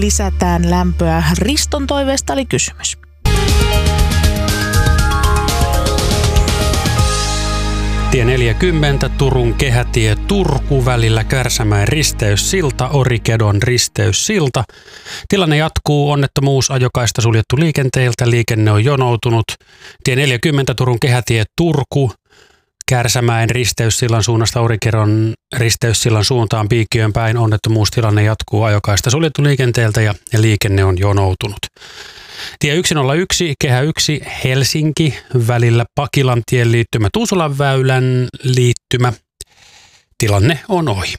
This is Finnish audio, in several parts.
Lisätään lämpöä. Riston toiveesta oli kysymys. Tie 40, Turun kehätie Turku välillä Kärsämäen risteyssilta, Orikedon risteyssilta. Tilanne jatkuu, onnettomuus, ajokaista suljettu liikenteeltä, liikenne on jonoutunut. Tie 40, Turun kehätie Turku, Kärsämäen risteyssillan suunnasta Orikedon risteyssillan suuntaan Piikkiön päin. Onnettomuustilanne jatkuu, ajokaista suljettu liikenteeltä ja liikenne on jonoutunut. Tie 101, kehä 1, Helsinki, välillä Pakilantien liittymä, Tuusulan väylän liittymä. Tilanne on ohi.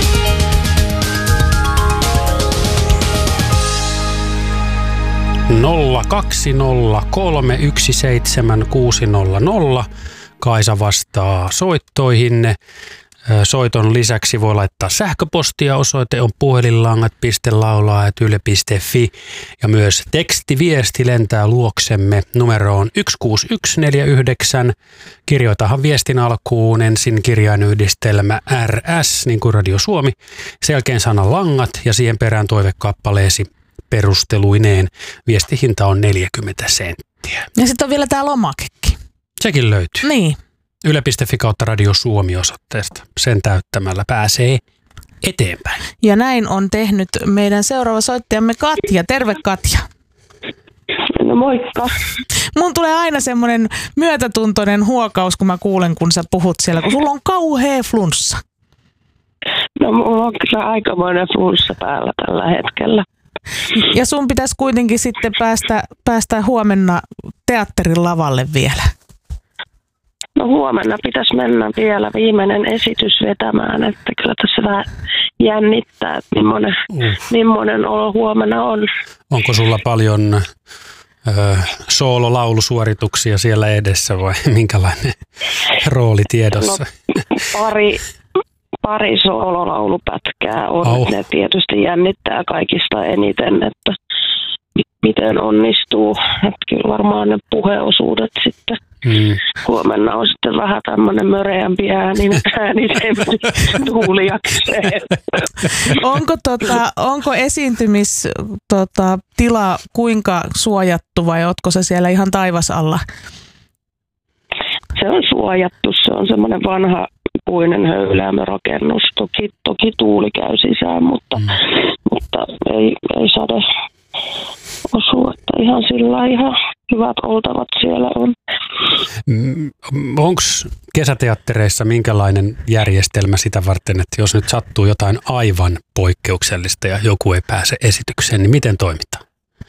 Nolla 203 17600. Kaisa vastaa soittoihinne. Soiton lisäksi voi laittaa sähköpostia, osoite on puhelinlangat.laulaa@yle.fi ja myös tekstiviesti lentää luoksemme numeroon 16149. Kirjoitahan viestin alkuun ensin kirjainyhdistelmä RS, niin kuin Radio Suomi, sen jälkeen sana langat ja siihen perään toivekappaleesi perusteluineen. Viestihinta on 40 senttiä. Ja sitten on vielä tämä lomakekin. Sekin löytyy. Niin. Yle.fi kautta Radio Suomi -osoitteesta. Sen täyttämällä pääsee eteenpäin. Ja näin on tehnyt meidän seuraava soittajamme Katja. Terve Katja. No moikka. Mun tulee aina semmoinen myötätuntoinen huokaus, kun mä kuulen, kun sä puhut siellä, kun sulla on kauhea flunssa. No mulla on kyllä aikamoinen flunssa päällä tällä hetkellä. Ja sun pitäisi kuitenkin sitten päästä huomenna teatterin lavalle vielä. No huomenna pitäisi mennä vielä viimeinen esitys vetämään, että kyllä tässä vähän jännittää, että millainen olo huomenna on. Onko sulla paljon soololaulusuorituksia siellä edessä vai minkälainen rooli tiedossa? No, pari soololaulupätkää on. Ne tietysti jännittää kaikista eniten, että miten onnistuu. Että kyllä varmaan ne puheosuudet sitten. Huomenna on sitten vähän tämmöinen möreämpi äänisempi tuuliakseen. Onko esiintymistila kuinka suojattu vai ootko sä siellä ihan taivasalla? Se on suojattu. Se on semmoinen vanha puinen höyläämörakennus. Toki tuuli käy sisään, mutta ei sade osu, että ihan sillä ihan hyvät oltavat siellä on. Onko kesäteattereissa minkälainen järjestelmä sitä varten, että jos nyt sattuu jotain aivan poikkeuksellista ja joku ei pääse esitykseen, niin miten toimitaan?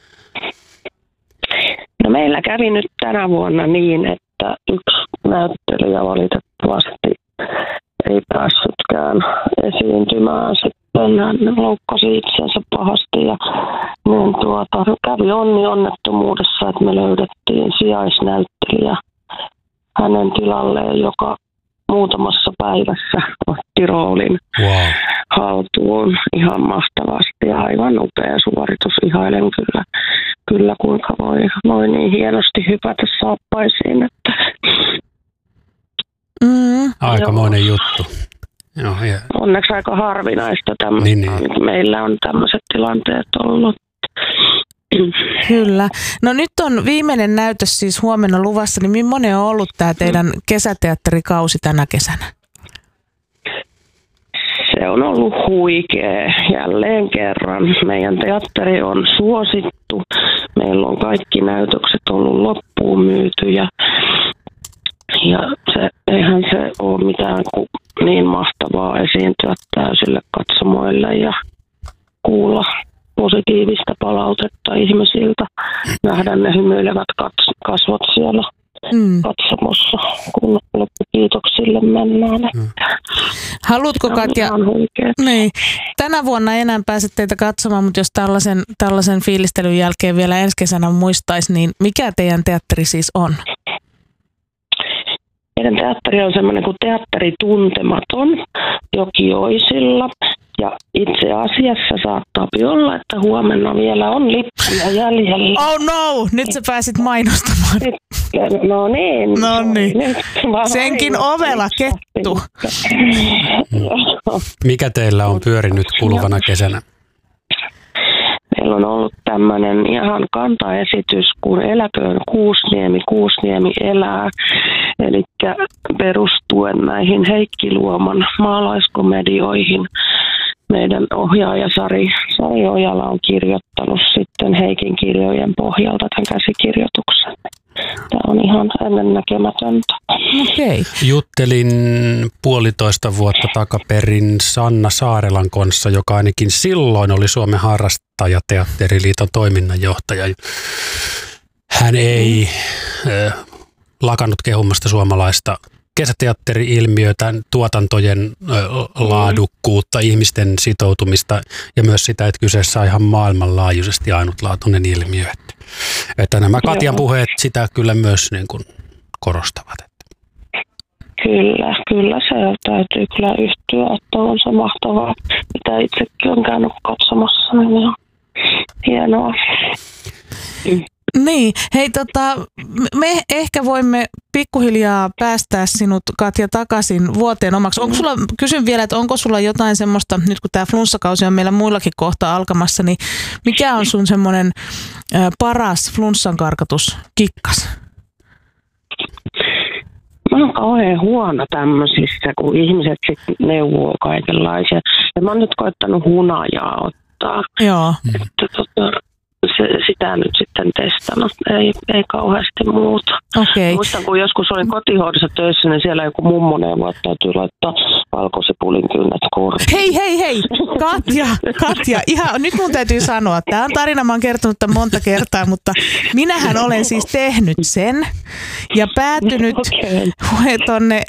No meillä kävi nyt tänä vuonna niin, että yksi näyttelijä valitettavasti ei päässytkään esiintymään. Sitten hän loukkasi itsensä pahasti ja niin kävi onnettomuudessa, että me löydettiin sijaisnäyttelijä hänen tilalleen, joka muutamassa päivässä otti roolin haltuun ihan mahtavasti ja aivan upea suoritus. Ihailen kyllä kuinka voi niin hienosti hypätä saappaisiin. Että aikamoinen juttu. Joo, onneksi aika harvinaista niin. Meillä on tämmöiset tilanteet ollut. Kyllä. No nyt on viimeinen näytös siis huomenna luvassa, niin millainen on ollut tämä teidän kesäteatterikausi tänä kesänä? Se on ollut huikea jälleen kerran. Meidän teatteri on suosittu. Meillä on kaikki näytökset ollut loppuun myyty ja eihän se ole mitään niin mahtavaa esiintyä täysille katsomoille ja kuulla positiivista palautetta ihmisiltä. Nähdä ne hymyilevät kasvot siellä katsomossa, kun loppukiitoksille mennään. Haluatko Katja, niin, tänä vuonna ei enää pääse teitä katsomaan, mutta jos tällaisen fiilistelyn jälkeen vielä ensi kesänä muistaisi, niin mikä teidän teatteri siis on? Meidän teatteri on semmoinen kuin Teatteri Tuntematon Jokioisilla. Ja itse asiassa saattaa olla, että huomenna vielä on lippuja jäljellä. Oh no, nyt sä pääsit mainostamaan. No niin. Senkin ovela kettu. Mikä teillä on pyörinyt kuluvana kesänä? Meillä on ollut tämmöinen ihan kantaesitys, kun eläköön Kuusniemi elää, eli perustuen näihin Heikki Luoman maalaiskomedioihin. Meidän ohjaaja Sari Ojala on kirjoittanut sitten Heikin kirjojen pohjalta tämän käsikirjoituksen. Tämä on ihan ennennäkemätöntä. Okay. Juttelin 1,5 vuotta takaperin Sanna Saarelan kanssa, joka ainakin silloin oli Suomen harrastajateatteriliiton toiminnanjohtaja. Hän ei lakannut kehumasta suomalaista kesäteatteri-ilmiötä, tuotantojen laadukkuutta, ihmisten sitoutumista ja myös sitä, että kyseessä on ihan maailmanlaajuisesti ainutlaatuinen ilmiö. Että nämä Katjan puheet sitä kyllä myös niin kuin korostavat. Kyllä se täytyy kyllä yhtyä, että on se mahtavaa, mitä itsekin on käynyt katsomassa, niin on hienoa. Niin, hei me ehkä voimme pikkuhiljaa päästää sinut, Katja, takaisin vuoteen omaksi. Kysyn vielä, että onko sulla jotain semmoista, nyt kun tämä flunssakausi on meillä muillakin kohta alkamassa, niin mikä on sun semmoinen paras flunssan karkotuskikkas? Mä oon kauhean huono tämmöisissä, kun ihmiset sitten neuvoo kaikenlaisia. Ja mä oon nyt koittanut hunajaa ottaa. Joo. Että sitä nyt sitten testannut, ei kauheasti muuta. Okay. Muistan, kun joskus olin kotihoidossa töissä, niin siellä joku mummo neuvoi, että täytyy laittaa valkosipulin kynnet korviin. Hei, Katja, ihan, nyt mun täytyy sanoa, tämä on tarina, mä oon kertonut tämän monta kertaa, mutta minähän olen siis tehnyt sen ja päätynyt tonne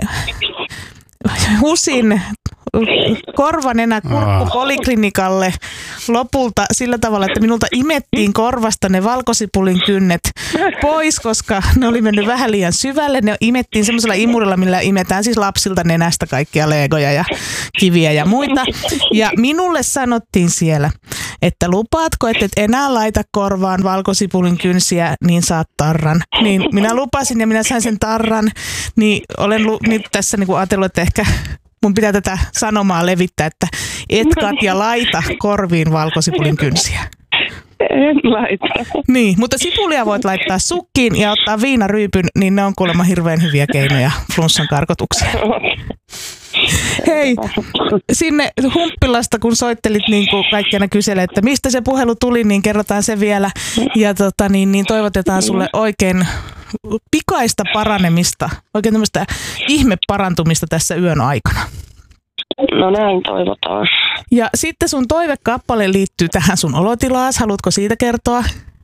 HUSin korvanenä kurkkupoliklinikalle lopulta sillä tavalla, että minulta imettiin korvasta ne valkosipulin kynnet pois, koska ne oli mennyt vähän liian syvälle. Ne imettiin semmoisella imurilla, millä imetään siis lapsilta nenästä kaikkia legoja ja kiviä ja muita. Ja minulle sanottiin siellä, että lupaatko, että et enää laita korvaan valkosipulin kynsiä, niin saat tarran. Niin minä lupasin ja minä sain sen tarran, niin olen nyt tässä niin kuin ajatellut, että ehkä mun pitää tätä sanomaa levittää, että et Katja laita korviin valkosipulin kynsiä. En laita. Niin, mutta sipulia voit laittaa sukkiin ja ottaa viinaryypyn, niin ne on kuulemma hirveän hyviä keinoja flunssan karkotukseen. Hei, sinne Humppilasta kun soittelit, niin kuin kaikki aina kyselee, että mistä se puhelu tuli, niin kerrotaan se vielä. Ja niin toivotetaan sulle oikein pikaista paranemista, oikein tämmöistä ihmeparantumista tässä yön aikana. No näin toivotaan. Ja sitten sun toivekappale liittyy tähän sun olotilaas. Haluatko siitä kertoa?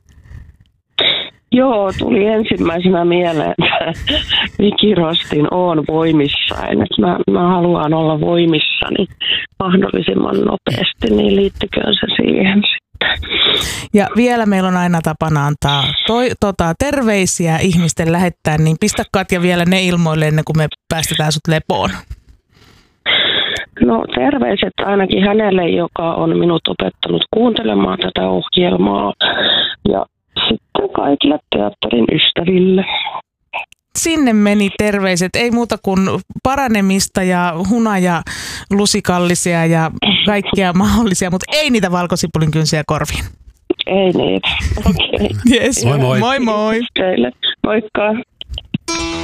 Joo, tuli ensimmäisenä mieleen, että Viki Rostin on voimissaan. Mä haluan olla voimissani mahdollisimman nopeasti, niin liittyköön se siihen sitten. Ja vielä meillä on aina tapana antaa terveisiä ihmisten lähettää, niin pistä Katja vielä ne ilmoille ennen kuin me päästetään sut lepoon. No terveiset ainakin hänelle, joka on minut opettanut kuuntelemaan tätä ohjelmaa ja sitten kaikille teatterin ystäville. Sinne meni terveiset, ei muuta kuin paranemista ja hunajalusikallisia ja kaikkia mahdollisia, mutta ei niitä valkosipulin kynsiä korviin. Ei niitä, okei. Yes. Moi moi. Moi moi. Teille, moikka.